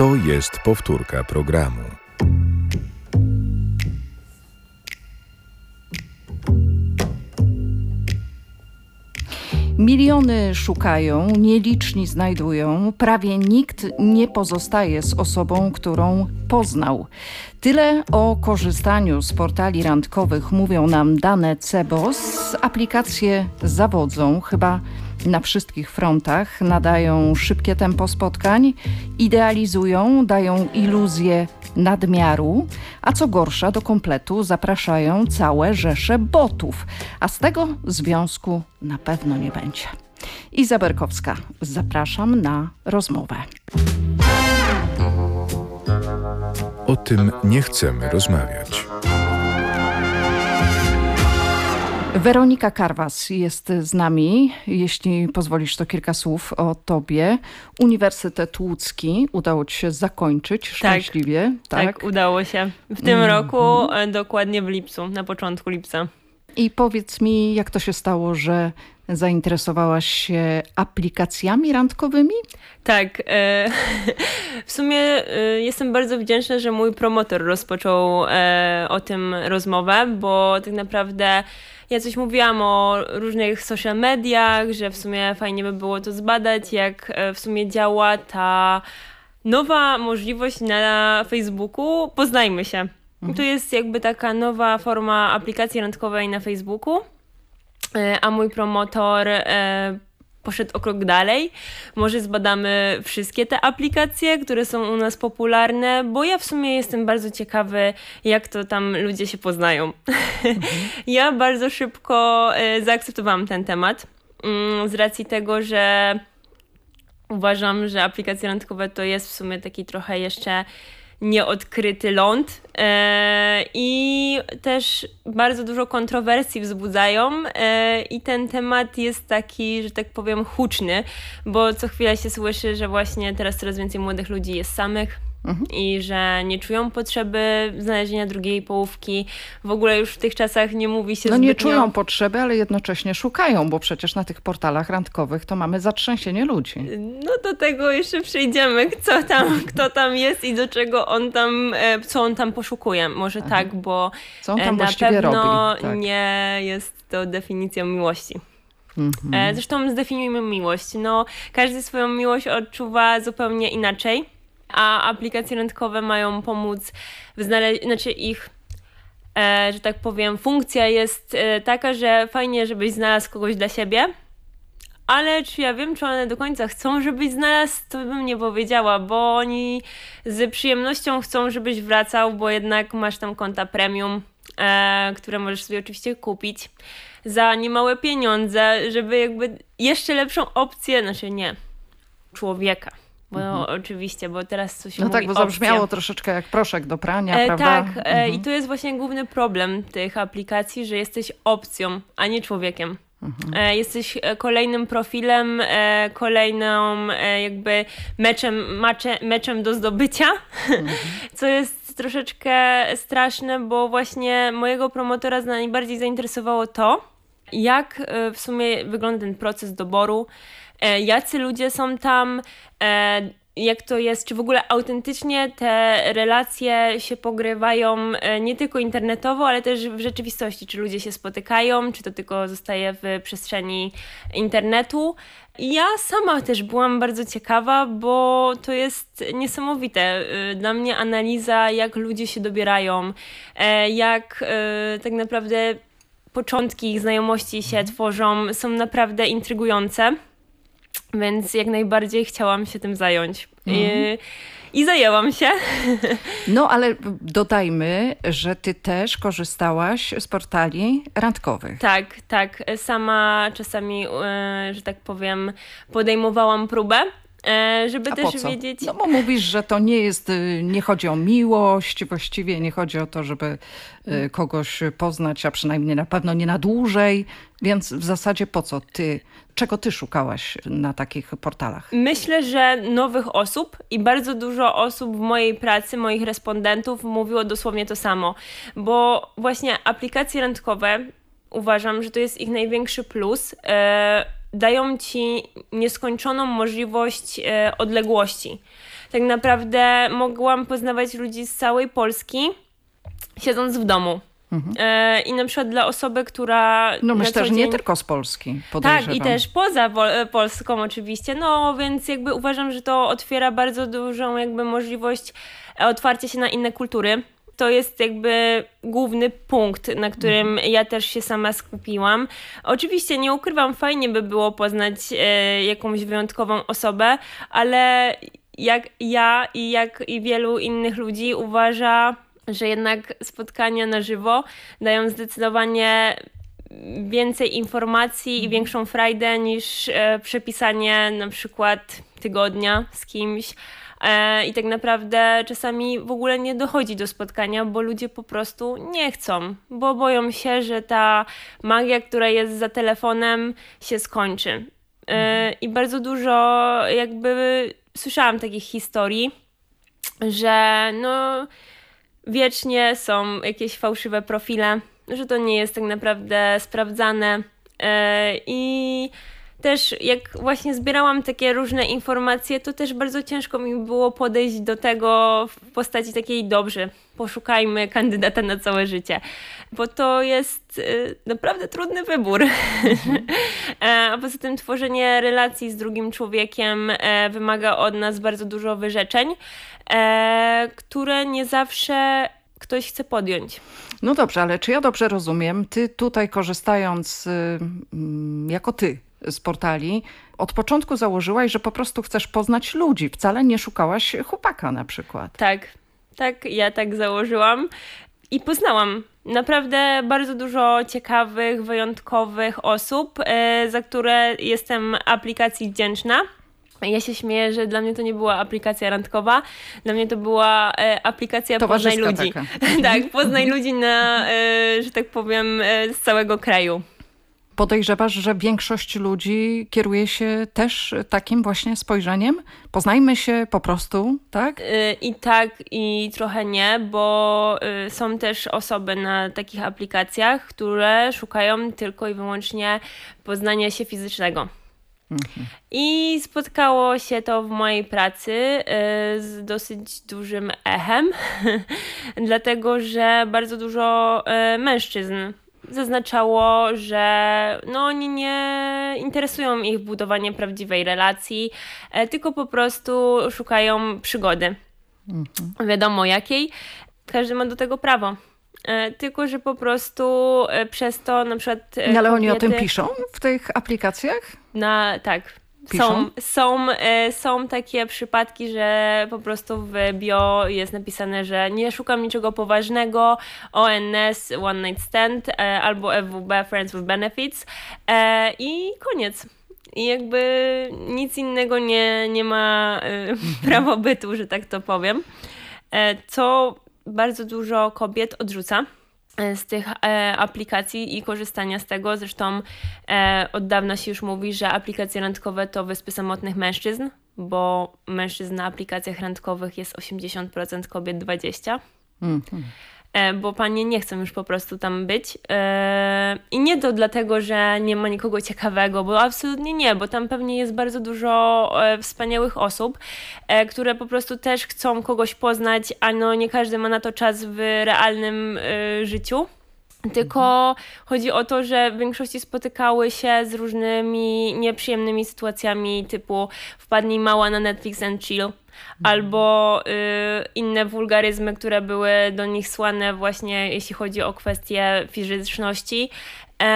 To jest powtórka programu. Miliony szukają, nieliczni znajdują, prawie nikt nie pozostaje z osobą, którą poznał. Tyle o korzystaniu z portali randkowych mówią nam dane CBOS. Aplikacje zawodzą chyba na wszystkich frontach, nadają szybkie tempo spotkań, idealizują, dają iluzję nadmiaru, a co gorsza do kompletu zapraszają całe rzesze botów, a z tego związku na pewno nie będzie. Iza Berkowska, zapraszam na rozmowę. O tym nie chcemy rozmawiać. Weronika Karwas jest z nami. Jeśli pozwolisz, to kilka słów o tobie. Uniwersytet Łódzki udało ci się zakończyć szczęśliwie. Tak, udało się. W tym roku, dokładnie w lipcu, na początku lipca. I powiedz mi, jak to się stało, że zainteresowałaś się aplikacjami randkowymi? Tak. W sumie jestem bardzo wdzięczna, że mój promotor rozpoczął o tym rozmowę, bo tak naprawdę ja coś mówiłam o różnych social mediach, że w sumie fajnie by było to zbadać, jak w sumie działa ta nowa możliwość na Facebooku. Poznajmy się. To jest jakby taka nowa forma aplikacji randkowej na Facebooku, a mój promotor poszedł o krok dalej. Może zbadamy wszystkie te aplikacje, które są u nas popularne, bo ja w sumie jestem bardzo ciekawy, jak to tam ludzie się poznają. Ja bardzo szybko zaakceptowałam ten temat z racji tego, że uważam, że aplikacje randkowe to jest w sumie taki trochę jeszcze nieodkryty ląd i też bardzo dużo kontrowersji wzbudzają i ten temat jest taki, że tak powiem, huczny, bo co chwila się słyszy, że właśnie teraz coraz więcej młodych ludzi jest samych i że nie czują potrzeby znalezienia drugiej połówki. W ogóle już w tych czasach nie mówi się zbytnio... nie czują potrzeby, ale jednocześnie szukają, bo przecież na tych portalach randkowych to mamy zatrzęsienie ludzi. No do tego jeszcze przejdziemy, kto tam jest i do czego on tam, co on tam poszukuje. Może tak, bo co on tam na właściwie pewno robi? Tak. Nie jest to definicją miłości. Zresztą zdefiniujmy miłość. No, każdy swoją miłość odczuwa zupełnie inaczej. A aplikacje randkowe mają pomóc w ich, że tak powiem, funkcja jest taka, że fajnie, żebyś znalazł kogoś dla siebie, ale czy ja wiem, czy one do końca chcą, żebyś znalazł, to bym nie powiedziała, bo oni z przyjemnością chcą, żebyś wracał, bo jednak masz tam konta premium, które możesz sobie oczywiście kupić za niemałe pieniądze, żeby jakby jeszcze lepszą opcję, człowieka. Bo oczywiście, bo teraz coś mówi tak, bo zabrzmiało troszeczkę jak proszek do prania, prawda? Tak, i to jest właśnie główny problem tych aplikacji, że jesteś opcją, a nie człowiekiem. Jesteś kolejnym profilem, kolejną jakby meczem do zdobycia, co jest troszeczkę straszne, bo właśnie mojego promotora najbardziej zainteresowało to, jak w sumie wygląda ten proces doboru, jacy ludzie są tam, jak to jest, czy w ogóle autentycznie te relacje się pogrywają nie tylko internetowo, ale też w rzeczywistości, czy ludzie się spotykają, czy to tylko zostaje w przestrzeni internetu. I ja sama też byłam bardzo ciekawa, bo to jest niesamowite. Dla mnie analiza, jak ludzie się dobierają, jak tak naprawdę początki ich znajomości się tworzą, są naprawdę intrygujące. Więc jak najbardziej chciałam się tym zająć. I zajęłam się. No ale dodajmy, że ty też korzystałaś z portali randkowych. Tak. Sama czasami, że tak powiem, podejmowałam próbę. Żeby a też po co? wiedzieć... No bo mówisz, że to nie chodzi o miłość, właściwie nie chodzi o to, żeby kogoś poznać, a przynajmniej na pewno nie na dłużej, więc w zasadzie po co czego ty szukałaś na takich portalach? Myślę, że nowych osób i bardzo dużo osób w mojej pracy, moich respondentów mówiło dosłownie to samo, bo właśnie aplikacje randkowe, uważam, że to jest ich największy plus, dają ci nieskończoną możliwość odległości. Tak naprawdę mogłam poznawać ludzi z całej Polski, siedząc w domu. I na przykład dla osoby, która... No myślę, że nie dzień... tylko z Polski, podejrzewam. Tak, i też poza Polską oczywiście, no więc jakby uważam, że to otwiera bardzo dużą jakby możliwość otwarcia się na inne kultury. To jest jakby główny punkt, na którym ja też się sama skupiłam. Oczywiście nie ukrywam, fajnie by było poznać jakąś wyjątkową osobę, ale jak ja i wielu innych ludzi uważa, że jednak spotkania na żywo dają zdecydowanie więcej informacji i większą frajdę niż przepisanie na przykład tygodnia z kimś. I tak naprawdę czasami w ogóle nie dochodzi do spotkania, bo ludzie po prostu nie chcą, bo boją się, że ta magia, która jest za telefonem, się skończy. I bardzo dużo jakby słyszałam takich historii, że no wiecznie są jakieś fałszywe profile, że to nie jest tak naprawdę sprawdzane. I też jak właśnie zbierałam takie różne informacje, to też bardzo ciężko mi było podejść do tego w postaci takiej dobrze, poszukajmy kandydata na całe życie, bo to jest naprawdę trudny wybór. A poza tym tworzenie relacji z drugim człowiekiem wymaga od nas bardzo dużo wyrzeczeń, które nie zawsze ktoś chce podjąć. No dobrze, ale czy ja dobrze rozumiem, ty tutaj korzystając jako ty z portali, od początku założyłaś, że po prostu chcesz poznać ludzi, wcale nie szukałaś chłopaka na przykład. Tak, ja tak założyłam i poznałam naprawdę bardzo dużo ciekawych, wyjątkowych osób, za które jestem aplikacji wdzięczna. Ja się śmieję, że dla mnie to nie była aplikacja randkowa, dla mnie to była aplikacja Poznaj ludzi. Tak, Poznaj ludzi na, że tak powiem, z całego kraju. Podejrzewasz, że większość ludzi kieruje się też takim właśnie spojrzeniem? Poznajmy się po prostu, tak? I tak, i trochę nie, bo są też osoby na takich aplikacjach, które szukają tylko i wyłącznie poznania się fizycznego. I spotkało się to w mojej pracy z dosyć dużym echem, dlatego że bardzo dużo mężczyzn zaznaczało, że no oni nie interesują ich budowanie prawdziwej relacji, tylko po prostu szukają przygody. Wiadomo jakiej. Każdy ma do tego prawo. Tylko, że po prostu przez to na przykład no, ale oni o tym piszą w tych aplikacjach? Tak. Piszą? Są takie przypadki, że po prostu w bio jest napisane, że nie szukam niczego poważnego, ONS, One Night Stand, albo FWB, Friends with Benefits i koniec. I jakby nic innego nie ma prawa bytu, że tak to powiem. Co bardzo dużo kobiet odrzuca z tych aplikacji i korzystania z tego. Zresztą od dawna się już mówi, że aplikacje randkowe to wyspy samotnych mężczyzn, bo mężczyzn na aplikacjach randkowych jest 80%, kobiet 20%. Bo panie nie chcą już po prostu tam być. I nie to dlatego, że nie ma nikogo ciekawego, bo absolutnie nie, bo tam pewnie jest bardzo dużo wspaniałych osób, które po prostu też chcą kogoś poznać, a no nie każdy ma na to czas w realnym życiu. Tylko chodzi o to, że w większości spotykały się z różnymi nieprzyjemnymi sytuacjami typu wpadnij mała na Netflix and chill, albo inne wulgaryzmy, które były do nich słane właśnie jeśli chodzi o kwestie fizyczności.